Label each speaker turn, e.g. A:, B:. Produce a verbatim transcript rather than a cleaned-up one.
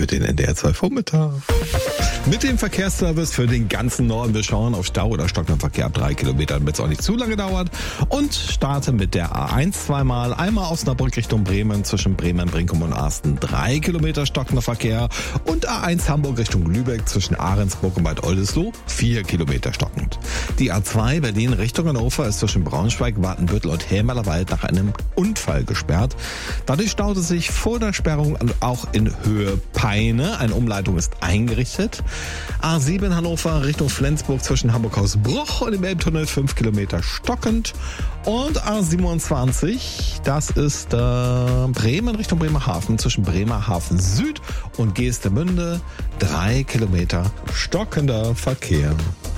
A: für den N D R zwei Vormittag. Mit dem Verkehrsservice für den ganzen Norden. Wir schauen auf Stau oder stockenden Verkehr ab drei Kilometern, damit es auch nicht zu lange dauert. Und starte mit der A eins zweimal. Einmal Osnabrück Richtung Bremen, zwischen Bremen, Brinkum und Asten drei Kilometer stockender Verkehr. Und A eins Hamburg Richtung Lübeck, zwischen Ahrensburg und Bad Oldesloe vier Kilometer stockend. Die A zwei Berlin Richtung Hannover ist zwischen Braunschweig, Watenbüttel und Helmerlerwald nach einem Unfall gesperrt. Dadurch staut es sich vor der Sperrung auch in Höhe Peine. Eine Umleitung ist eingerichtet. A sieben Hannover Richtung Flensburg zwischen Hamburg-Hausbruch und dem Elbtunnel fünf Kilometer stockend. Und A siebenundzwanzig, das ist äh, Bremen Richtung Bremerhaven zwischen Bremerhaven Süd und Geestemünde drei Kilometer stockender Verkehr.